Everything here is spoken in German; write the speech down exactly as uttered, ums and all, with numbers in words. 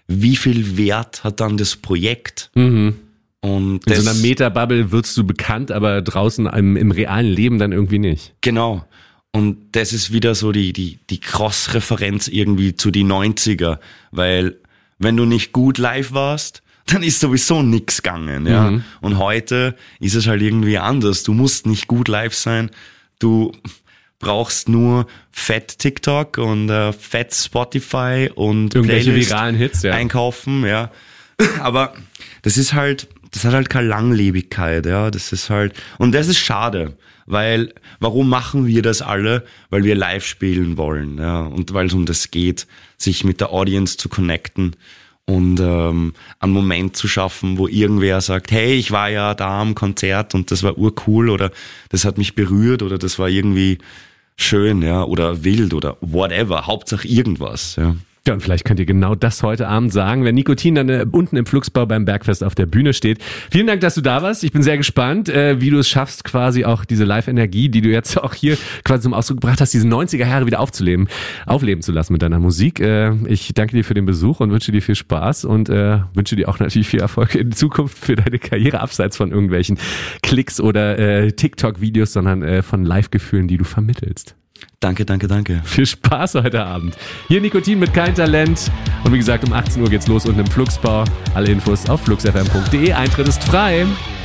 wie viel Wert hat dann das Projekt? Mhm. Und In das, so einer Meta-Bubble wirst du bekannt, aber draußen im, im realen Leben dann irgendwie nicht. Genau. Und das ist wieder so die, die, die Cross-Referenz irgendwie zu die neunziger, weil wenn du nicht gut live warst, dann ist sowieso nix gegangen, ja. Mhm. Und heute ist es halt irgendwie anders. Du musst nicht gut live sein. Du brauchst nur fett TikTok und äh, fett Spotify und Irgendwelche Playlist viralen Hits, ja. einkaufen, ja. Aber das ist halt, das hat halt keine Langlebigkeit, ja. Das ist halt, und das ist schade, weil, warum machen wir das alle? Weil wir live spielen wollen, ja. Und weil es um das geht, sich mit der Audience zu connecten und ähm, einen Moment zu schaffen, wo irgendwer sagt, hey, ich war ja da am Konzert und das war urcool oder das hat mich berührt oder das war irgendwie schön, ja, oder wild oder whatever, Hauptsache irgendwas, ja. Ja, und vielleicht könnt ihr genau das heute Abend sagen, wenn Nikotin dann äh, unten im Flugsbau beim Bergfest auf der Bühne steht. Vielen Dank, dass du da warst. Ich bin sehr gespannt, äh, wie du es schaffst, quasi auch diese Live-Energie, die du jetzt auch hier quasi zum Ausdruck gebracht hast, diese neunziger Jahre wieder aufzuleben, aufleben zu lassen mit deiner Musik. Äh, ich danke dir für den Besuch und wünsche dir viel Spaß und äh, wünsche dir auch natürlich viel Erfolg in Zukunft für deine Karriere, abseits von irgendwelchen Klicks oder äh, TikTok-Videos, sondern äh, von Live-Gefühlen, die du vermittelst. Danke, danke, danke. Viel Spaß heute Abend. Hier Nikotin mit Kein Talent. Und wie gesagt, um achtzehn Uhr geht's los unten im Flugsbau. Alle Infos auf flugsfm punkt de. Eintritt ist frei.